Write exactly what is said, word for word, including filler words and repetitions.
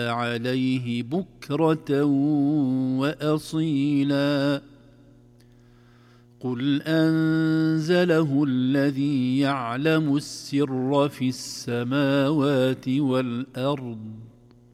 عليه بكرة وأصيلا قل أنزله الذي يعلم السر في السماوات والأرض